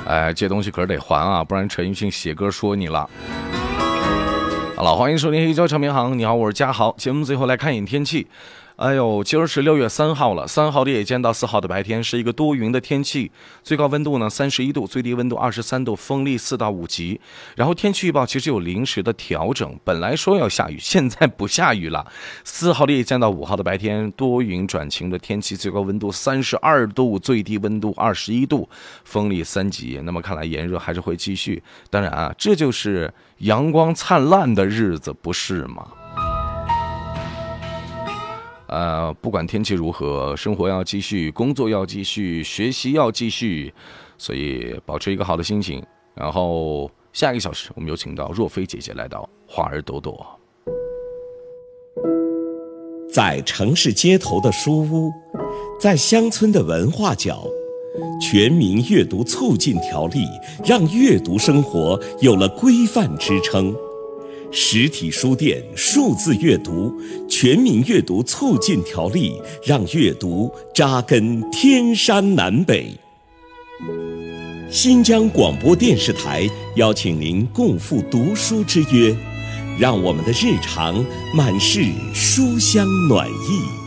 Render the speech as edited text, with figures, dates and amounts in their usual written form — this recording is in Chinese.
借东西可是得还啊，不然陈奕迅写歌说你了。好了，欢迎收听黑胶唱片行，你好，我是嘉豪。节目最后来看一眼天气。今儿是6月3号了，3号的夜间到4号的白天是一个多云的天气，最高温度呢31度，最低温度23度，风力4到5级。然后天气预报其实有临时的调整，本来说要下雨，现在不下雨了。4号的夜间到5号的白天多云转晴的天气，最高温度32度，最低温度21度，风力3级。那么看来炎热还是会继续，当然啊，这就是阳光灿烂的日子，不是吗？不管天气如何，生活要继续，工作要继续，学习要继续，所以保持一个好的心情。然后下一个小时，我们有请到若飞姐姐来到花儿朵朵。 在城市街头的书屋，在乡村的文化角，全民阅读促进条例让阅读生活有了规范支撑。实体书店数字阅读全民阅读促进条例让阅读扎根天山南北。新疆广播电视台邀请您共赴读书之约，让我们的日常满是书香暖意。